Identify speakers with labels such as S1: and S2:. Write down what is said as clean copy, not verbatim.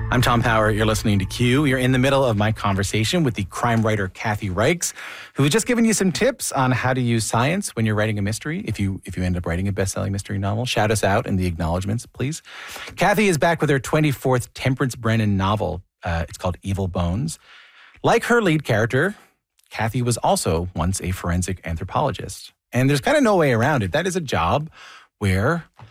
S1: I'm Tom Power. You're listening to Q. You're in the middle of my conversation with the crime writer Kathy Reichs, who has just given you some tips on how to use science when you're writing a mystery. If you end up writing a best-selling mystery novel, shout us out in the acknowledgments, please. Kathy is back with her 24th Temperance Brennan novel. It's called Evil Bones. Like her lead character, Kathy was also once a forensic anthropologist. And there's kind of no way around it. That is a job where